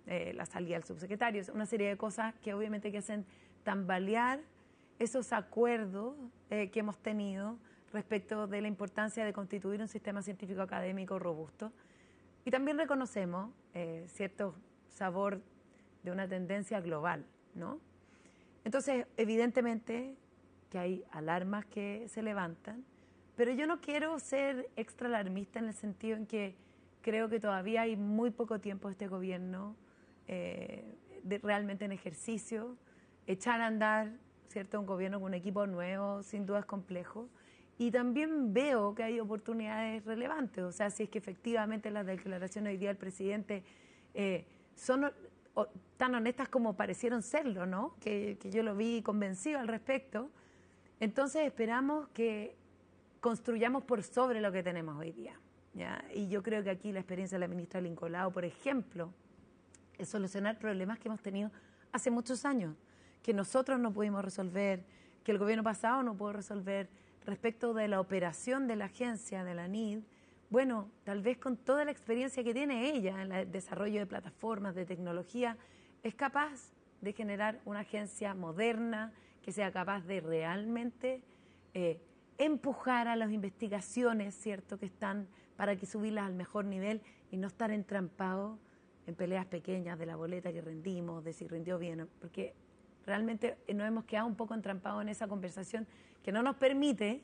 la salida del subsecretario, una serie de cosas que obviamente que hacen tambalear esos acuerdos que hemos tenido respecto de la importancia de constituir un sistema científico académico robusto. Y también reconocemos cierto sabor de una tendencia global, ¿no? Entonces, evidentemente que hay alarmas que se levantan, pero yo no quiero ser extra alarmista en el sentido en que creo que todavía hay muy poco tiempo de este gobierno realmente en ejercicio. Echar a andar, ¿cierto?, un gobierno con un equipo nuevo, sin duda es complejo. Y también veo que hay oportunidades relevantes. O sea, si es que efectivamente las declaraciones hoy día del presidente son tan honestas como parecieron serlo, ¿no? Que yo lo vi convencido al respecto. Entonces esperamos que construyamos por sobre lo que tenemos hoy día, ¿ya? Y yo creo que aquí la experiencia de la ministra Lincolao, por ejemplo, es solucionar problemas que hemos tenido hace muchos años, que nosotros no pudimos resolver, que el gobierno pasado no pudo resolver respecto de la operación de la agencia, de la NID. Bueno, tal vez con toda la experiencia que tiene ella en el desarrollo de plataformas, de tecnología, es capaz de generar una agencia moderna que sea capaz de realmente empujar a las investigaciones, ¿cierto?, que están para que subirlas al mejor nivel y no estar entrampados en peleas pequeñas de la boleta que rendimos, de si rindió bien, porque realmente nos hemos quedado un poco entrampados en esa conversación que no nos permite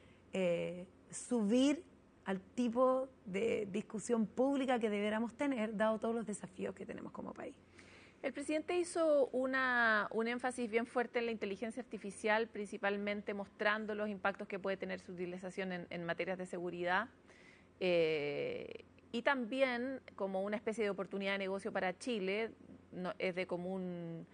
subir al tipo de discusión pública que deberíamos tener, dado todos los desafíos que tenemos como país. El presidente hizo un énfasis bien fuerte en la inteligencia artificial, principalmente mostrando los impactos que puede tener su utilización en materias de seguridad y también como una especie de oportunidad de negocio para Chile. Es de común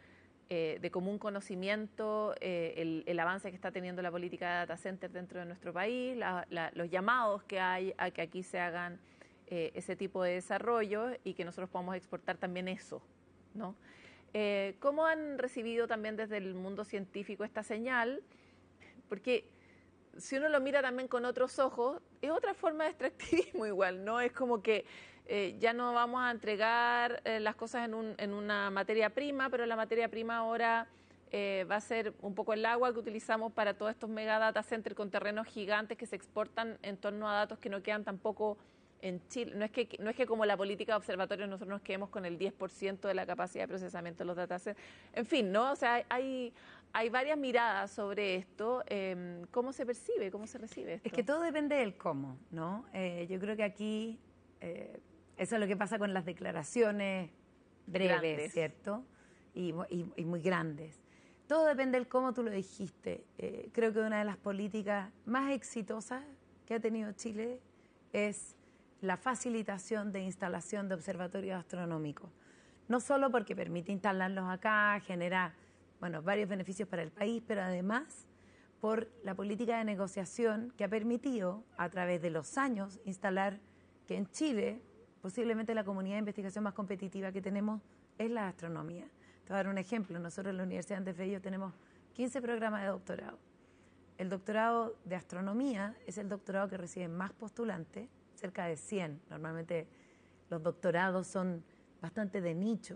conocimiento el avance que está teniendo la política de data center dentro de nuestro país, los llamados que hay a que aquí se hagan ese tipo de desarrollo y que nosotros podamos exportar también eso, ¿no? ¿Cómo han recibido también desde el mundo científico esta señal? Porque si uno lo mira también con otros ojos, es otra forma de extractivismo igual, ¿no? Es como que ya no vamos a entregar las cosas en una materia prima, pero la materia prima ahora va a ser un poco el agua que utilizamos para todos estos mega data centers con terrenos gigantes que se exportan en torno a datos que no quedan tampoco en Chile. No es que como la política de observatorios nosotros nos quedemos con el 10% de la capacidad de procesamiento de los data centers. En fin, ¿no? O sea, hay varias miradas sobre esto. ¿Cómo se percibe? ¿Cómo se recibe esto? Es que todo depende del cómo, ¿no? Yo creo que aquí eso es lo que pasa con las declaraciones breves, grandes, ¿cierto? Y muy grandes. Todo depende del cómo, tú lo dijiste. Creo que una de las políticas más exitosas que ha tenido Chile es la facilitación de instalación de observatorios astronómicos. No solo porque permite instalarlos acá, genera varios beneficios para el país, pero además por la política de negociación que ha permitido a través de los años instalar que en Chile posiblemente la comunidad de investigación más competitiva que tenemos es la astronomía. Te voy a dar un ejemplo. Nosotros en la Universidad de Andes Bello tenemos 15 programas de doctorado. El doctorado de astronomía es el doctorado que reciben más postulantes, cerca de 100. Normalmente los doctorados son bastante de nicho.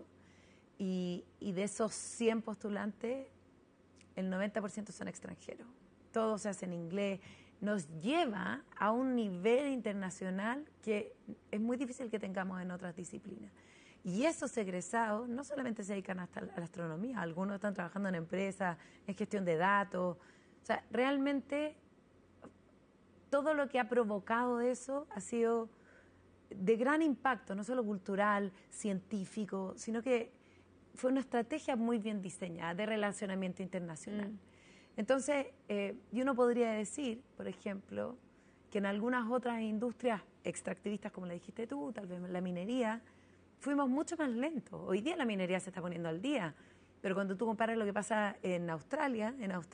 Y de esos 100 postulantes, el 90% son extranjeros. Todo se hace en inglés. Nos lleva a un nivel internacional que es muy difícil que tengamos en otras disciplinas. Y esos egresados no solamente se dedican hasta a la astronomía, algunos están trabajando en empresas, en gestión de datos. O sea, realmente todo lo que ha provocado eso ha sido de gran impacto, no solo cultural, científico, sino que fue una estrategia muy bien diseñada de relacionamiento internacional. Entonces, y uno podría decir, por ejemplo, que en algunas otras industrias extractivistas, como le dijiste tú, tal vez la minería, fuimos mucho más lentos. Hoy día la minería se está poniendo al día, pero cuando tú comparas lo que pasa en Australia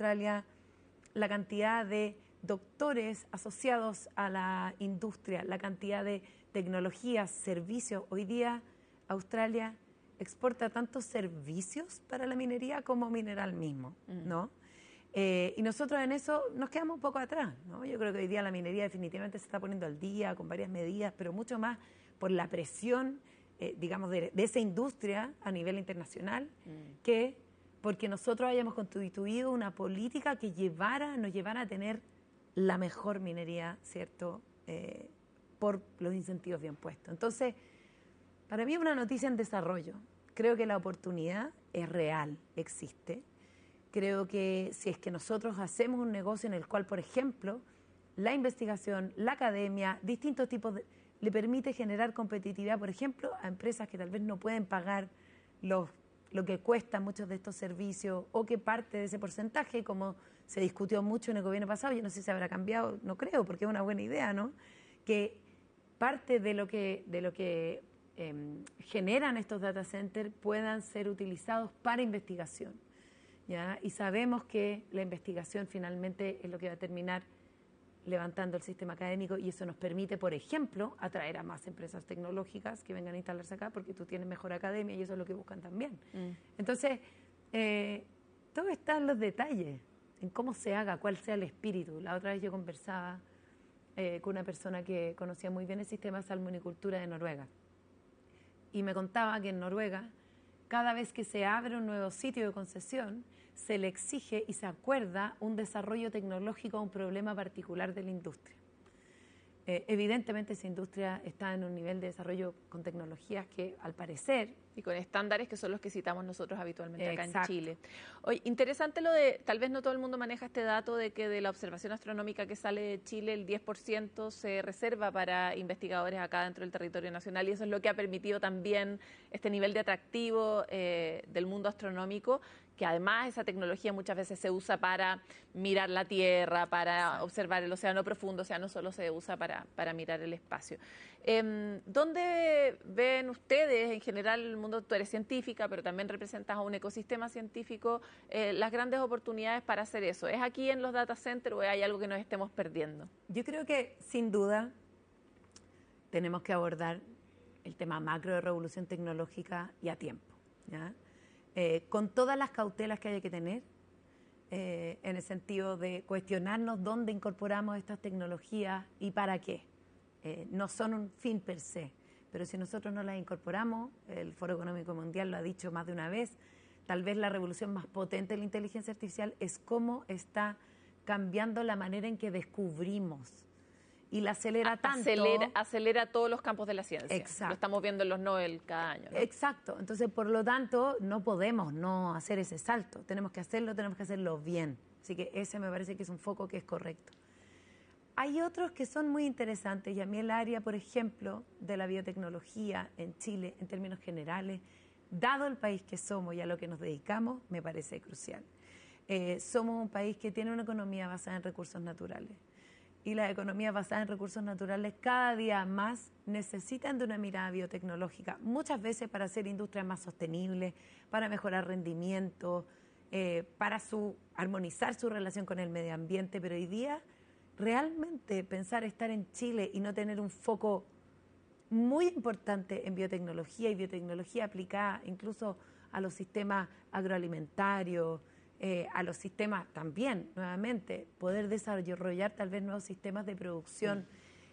la cantidad de doctores asociados a la industria, la cantidad de tecnologías, servicios, hoy día Australia exporta tantos servicios para la minería como mineral mismo, ¿no? Y nosotros en eso nos quedamos un poco atrás, ¿no? Yo creo que hoy día la minería definitivamente se está poniendo al día con varias medidas, pero mucho más por la presión digamos, de esa industria a nivel internacional, que porque nosotros hayamos constituido una política que nos llevara a tener la mejor minería, ¿cierto?, por los incentivos bien puestos. Entonces, para mí es una noticia en desarrollo. Creo que la oportunidad es real, existe. Creo que si es que nosotros hacemos un negocio en el cual, por ejemplo, la investigación, la academia, distintos tipos le permite generar competitividad, por ejemplo, a empresas que tal vez no pueden pagar lo que cuestan muchos de estos servicios, o que parte de ese porcentaje, como se discutió mucho en el gobierno pasado, yo no sé si habrá cambiado, no creo, porque es una buena idea, ¿no?, que parte de lo que generan estos data centers puedan ser utilizados para investigación, ¿ya? Y sabemos que la investigación finalmente es lo que va a terminar levantando el sistema académico, y eso nos permite, por ejemplo, atraer a más empresas tecnológicas que vengan a instalarse acá, porque tú tienes mejor academia y eso es lo que buscan también. Entonces, todo está en los detalles, en cómo se haga, cuál sea el espíritu. La otra vez yo conversaba con una persona que conocía muy bien el sistema de salmonicultura de Noruega, y me contaba que en Noruega, cada vez que se abre un nuevo sitio de concesión, se le exige y se acuerda un desarrollo tecnológico a un problema particular de la industria. Evidentemente esa industria está en un nivel de desarrollo con tecnologías que, al parecer... Y con estándares que son los que citamos nosotros habitualmente acá en Exacto. Chile. Oye, interesante lo de, tal vez no todo el mundo maneja este dato de que de la observación astronómica que sale de Chile, el 10% se reserva para investigadores acá dentro del territorio nacional, y eso es lo que ha permitido también este nivel de atractivo del mundo astronómico, que además esa tecnología muchas veces se usa para mirar la Tierra, para observar el océano profundo, o sea, no solo se usa para mirar el espacio. ¿Dónde ven ustedes, en general, el mundo, tú eres científica, pero también representas a un ecosistema científico, las grandes oportunidades para hacer eso? ¿Es aquí en los data centers o hay algo que nos estemos perdiendo? Yo creo que, sin duda, tenemos que abordar el tema macro de revolución tecnológica y a tiempo, ¿ya? Con todas las cautelas que haya que tener, en el sentido de cuestionarnos dónde incorporamos estas tecnologías y para qué. No son un fin per se, pero si nosotros no las incorporamos, el Foro Económico Mundial lo ha dicho más de una vez, tal vez la revolución más potente de la inteligencia artificial es cómo está cambiando la manera en que descubrimos, y la acelera tanto. Acelera todos los campos de la ciencia. Exacto. Lo estamos viendo en los Nobel cada año, ¿no? Exacto. Entonces, por lo tanto, no podemos no hacer ese salto. Tenemos que hacerlo bien. Así que ese me parece que es un foco que es correcto. Hay otros que son muy interesantes, y a mí el área, por ejemplo, de la biotecnología en Chile, en términos generales, dado el país que somos y a lo que nos dedicamos, me parece crucial. Somos un país que tiene una economía basada en recursos naturales. Y las economías basadas en recursos naturales cada día más necesitan de una mirada biotecnológica, muchas veces para hacer industrias más sostenibles, para mejorar rendimiento, para armonizar su relación con el medio ambiente, pero hoy día realmente pensar estar en Chile y no tener un foco muy importante en biotecnología, y biotecnología aplicada incluso a los sistemas agroalimentarios, a los sistemas también, nuevamente, poder desarrollar tal vez nuevos sistemas de producción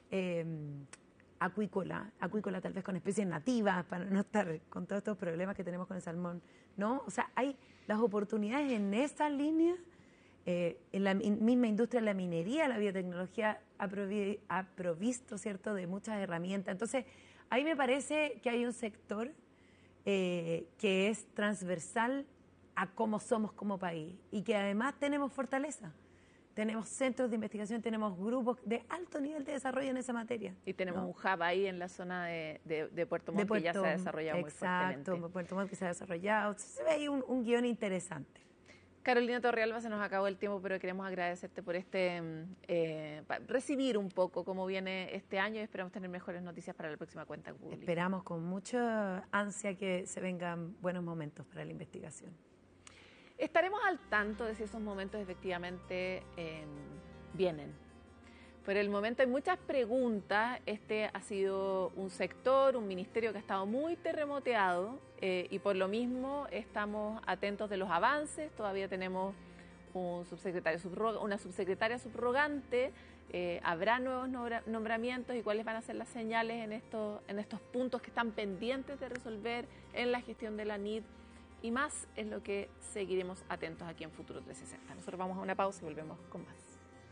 acuícola tal vez con especies nativas, para no estar con todos estos problemas que tenemos con el salmón, ¿no? O sea, hay las oportunidades en esa línea, en la misma industria de la minería, la biotecnología ha provisto, ¿cierto?, de muchas herramientas. Entonces, ahí me parece que hay un sector que es transversal a cómo somos como país, y que además tenemos fortaleza. Tenemos centros de investigación, tenemos grupos de alto nivel de desarrollo en esa materia. Y tenemos un hub ahí en la zona de Puerto Montt, que ya se ha desarrollado muy fuertemente. Exacto, Puerto Montt que se ha desarrollado. Se ve ahí un guión interesante. Carolina Torrealba, se nos acabó el tiempo, pero queremos agradecerte por recibir un poco cómo viene este año, y esperamos tener mejores noticias para la próxima cuenta pública. Esperamos con mucha ansia que se vengan buenos momentos para la investigación. Estaremos al tanto de si esos momentos efectivamente vienen. Por el momento hay muchas preguntas. Este ha sido un sector, un ministerio que ha estado muy terremoteado, y por lo mismo estamos atentos de los avances. Todavía tenemos un subsecretario una subsecretaria subrogante ¿Habrá nuevos nombramientos y cuáles van a ser las señales en estos puntos que están pendientes de resolver en la gestión de la NID? Y más es lo que seguiremos atentos aquí en Futuro 360. Nosotros vamos a una pausa y volvemos con más.